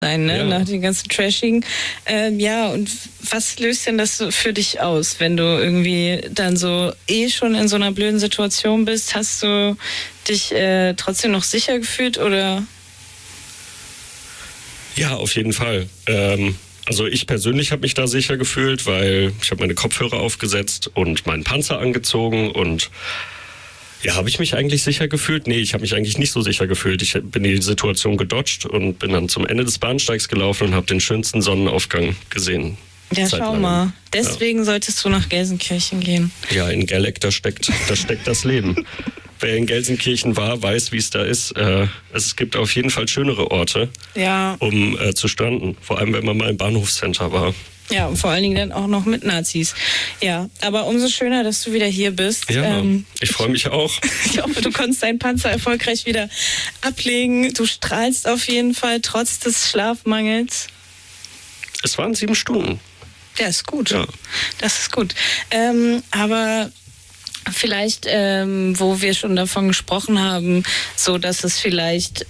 sein, ne? Ja. Nach dem ganzen Trashing. Ja, und was löst denn das so für dich aus, wenn du irgendwie dann so schon in so einer blöden Situation bist? Hast du dich trotzdem noch sicher gefühlt oder? Ja, auf jeden Fall. Also ich persönlich habe mich da sicher gefühlt, weil ich habe meine Kopfhörer aufgesetzt und meinen Panzer angezogen und ja, habe ich mich eigentlich sicher gefühlt? Nee, ich habe mich eigentlich nicht so sicher gefühlt. Ich bin die Situation gedodgt und bin dann zum Ende des Bahnsteigs gelaufen und habe den schönsten Sonnenaufgang gesehen. Ja, schau Zeitlangem. mal. Deswegen solltest du nach Gelsenkirchen gehen. Ja, in Gelleck, da steckt das Leben. Wer in Gelsenkirchen war, weiß, wie es da ist. Es gibt auf jeden Fall schönere Orte, Ja. um zu stranden. Vor allem, wenn man mal im Bahnhofscenter war. Ja, und vor allen Dingen dann auch noch mit Nazis. Ja, aber umso schöner, dass du wieder hier bist. Ja, ich freue mich auch. Ich hoffe, du konntest deinen Panzer erfolgreich wieder ablegen. Du strahlst auf jeden Fall trotz des Schlafmangels. Es waren 7 Stunden. Ja, ist gut. Ja. Das ist gut. Aber vielleicht, wo wir schon davon gesprochen haben, so dass es vielleicht,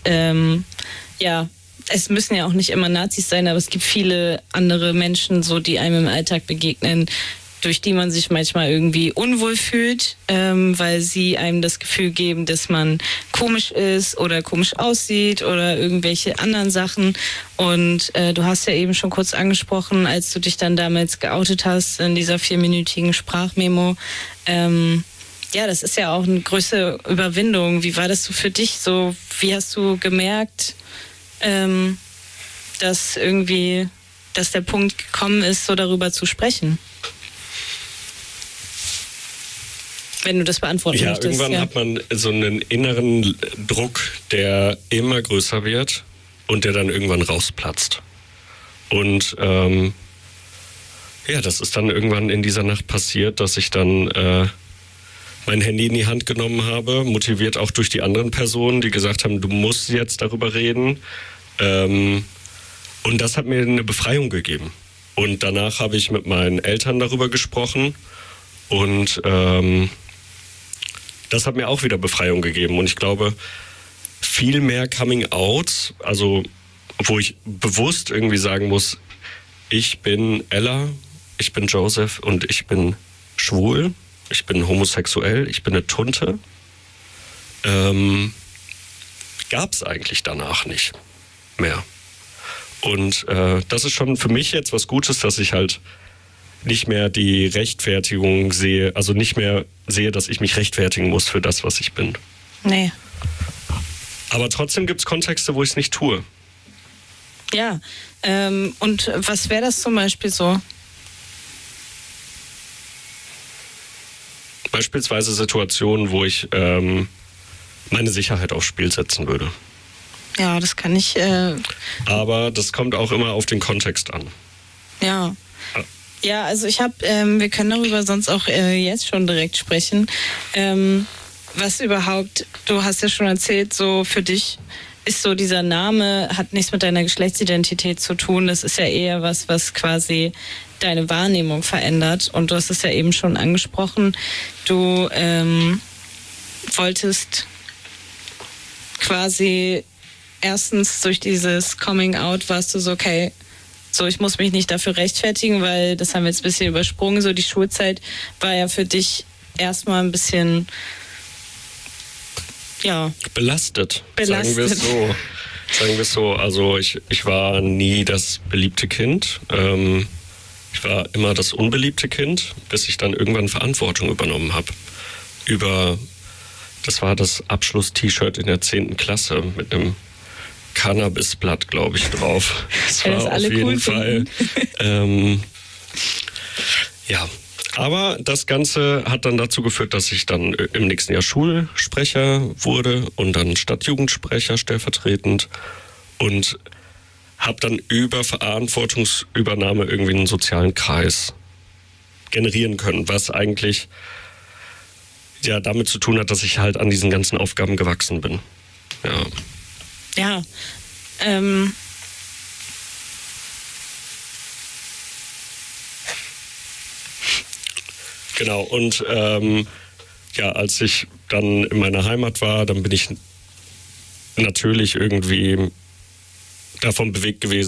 es müssen ja auch nicht immer Nazis sein, aber es gibt viele andere Menschen, so die einem im Alltag begegnen, durch die man sich manchmal irgendwie unwohl fühlt, weil sie einem das Gefühl geben, dass man komisch ist oder komisch aussieht oder irgendwelche anderen Sachen. Und du hast ja eben schon kurz angesprochen, als du dich dann damals geoutet hast in dieser 4-minütigen Sprachmemo. Ja, das ist ja auch eine größere Überwindung. Wie war das so für dich? So, wie hast du gemerkt, dass der Punkt gekommen ist, so darüber zu sprechen? Wenn du das beantworten möchtest. Irgendwann hat man so einen inneren Druck, der immer größer wird und der dann irgendwann rausplatzt. Und das ist dann irgendwann in dieser Nacht passiert, dass ich dann mein Handy in die Hand genommen habe, motiviert auch durch die anderen Personen, die gesagt haben, du musst jetzt darüber reden. Und das hat mir eine Befreiung gegeben. Und danach habe ich mit meinen Eltern darüber gesprochen und das hat mir auch wieder Befreiung gegeben. Und ich glaube, viel mehr Coming Out, also wo ich bewusst irgendwie sagen muss, ich bin Ella, ich bin Joseph und ich bin schwul, ich bin homosexuell, ich bin eine Tunte, gab es eigentlich danach nicht mehr. Und das ist schon für mich jetzt was Gutes, dass ich halt nicht mehr die Rechtfertigung sehe, also nicht mehr sehe, dass ich mich rechtfertigen muss für das, was ich bin. Nee. Aber trotzdem gibt es Kontexte, wo ich es nicht tue. Ja, und was wäre das zum Beispiel so? Beispielsweise Situationen, wo ich meine Sicherheit aufs Spiel setzen würde. Ja, das kann ich. Aber das kommt auch immer auf den Kontext an. Ja. Ja, also wir können darüber sonst auch jetzt schon direkt sprechen. Was überhaupt, du hast ja schon erzählt, so für dich ist so dieser Name, hat nichts mit deiner Geschlechtsidentität zu tun. Das ist ja eher was quasi deine Wahrnehmung verändert. Und du hast es ja eben schon angesprochen. Du wolltest quasi erstens durch dieses Coming Out warst du so, okay, so ich muss mich nicht dafür rechtfertigen, weil das haben wir jetzt ein bisschen übersprungen. So die Schulzeit war ja für dich erstmal ein bisschen belastet. Sagen wir es so. Also ich war nie das beliebte Kind. Ich war immer das unbeliebte Kind, bis ich dann irgendwann Verantwortung übernommen habe. Das war das Abschluss-T-Shirt in der 10. Klasse mit einem Cannabisblatt, glaube ich, drauf. Das war auf jeden Fall. Aber das Ganze hat dann dazu geführt, dass ich dann im nächsten Jahr Schulsprecher wurde und dann Stadtjugendsprecher stellvertretend und habe dann über Verantwortungsübernahme irgendwie einen sozialen Kreis generieren können, was eigentlich damit zu tun hat, dass ich halt an diesen ganzen Aufgaben gewachsen bin. Ja. Genau, und als ich dann in meiner Heimat war, dann bin ich natürlich irgendwie davon bewegt gewesen,